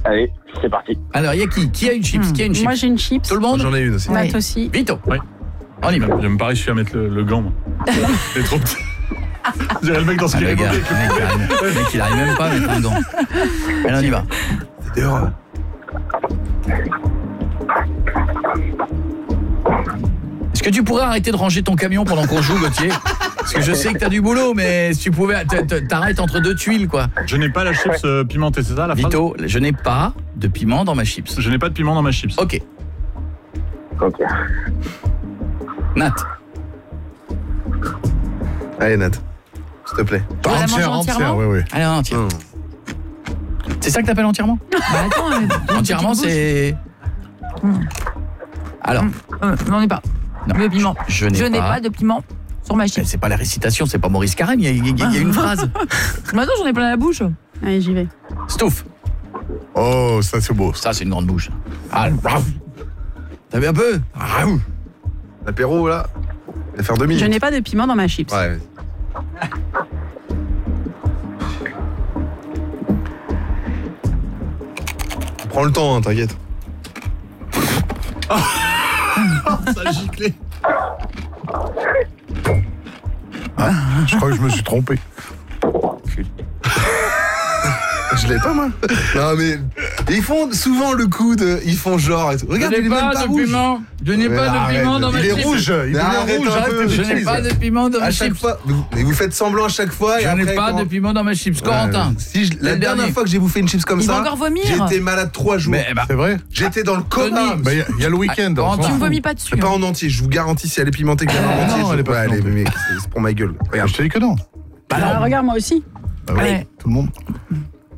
Allez, c'est parti. Alors, il y a qui a une chips? Qui a une chips? Moi, j'ai une chips. Tout le monde? J'en ai une aussi. Matt aussi. Vito. Oui. On y va. Je me pas réussi à mettre le gant, moi. C'est trop petit. Je dirais le mec dans ce qu'il a Le gars, évoqué. le mec, il arrive même pas à mettre un gant. Allez, on y va. C'est dehors. Est-ce que tu pourrais arrêter de ranger ton camion pendant qu'on joue, Gauthier? Parce que je sais que t'as du boulot, mais si tu pouvais, t'arrêtes entre deux tuiles, quoi. Je n'ai pas la chips pimentée, c'est ça la phrase? Vito, je n'ai pas de piment dans ma chips. Je n'ai pas de piment dans ma chips. Ok. Ok. Nat. Allez, Nat. S'il te plaît. Tu vas la manger entièrement? oui. Allez, entière. C'est ça que t'appelles entièrement? Bah, attends, Entièrement, c'est... Alors, N'en ai pas. non, Le piment. je n'ai pas de piment sur ma chips. C'est pas la récitation, c'est pas Maurice Carême, il y a une phrase. Maintenant, j'en ai plein la bouche. Allez, j'y vais. Stouff. Oh, ça c'est beau. Ça, c'est une grande bouche. Ah, t'as vu un peu? L'apéro, là. Il va faire 2 minutes. Je n'ai pas de piment dans ma chips. Ouais. Prends le temps, hein, t'inquiète. Ça a giclé. Je crois que je me suis trompé. Je l'ai pas, moi. Non, mais ils font souvent le coup de... Ils font genre... Et tout. Regarde, il est même pas rouge. piment. Je n'ai pas de piment dans ma Il est chips. rouge. Il est arrête rouge. un Arrête peu. tes Je n'ai bêtises. pas de piment dans ma À chaque chips. fois... Mais vous faites semblant à chaque fois. Et Je n'ai après, pas comment- de piment dans ma chips. Corentin. Ouais. Si je- La Le dernière dernier. fois que j'ai bouffé une chips comme Il ça, va encore vomir. j'ai été malade 3 jours. Mais bah, C'est vrai. J'étais dans le coma. Tony. Bah, il y a le week-end. Ah, on s'en tu Tu me fout. vomis pas dessus. Mais pas en entier, je vous garantis, si elle est pimentée que en entier, non, elle est pas ouais, pimentée. mais c'est pour ma gueule. Regarde. Je te dis que non. bah non. Regarde, moi aussi. Bah ouais, Ouais. tout le monde.